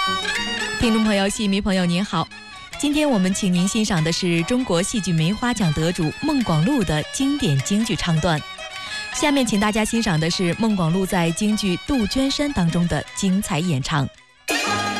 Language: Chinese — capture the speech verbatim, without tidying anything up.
听众朋友、戏迷朋友您好，今天我们请您欣赏的是中国戏剧梅花奖得主孟广禄的经典京剧唱段。下面请大家欣赏的是孟广禄在京剧《杜鹃山》当中的精彩演唱。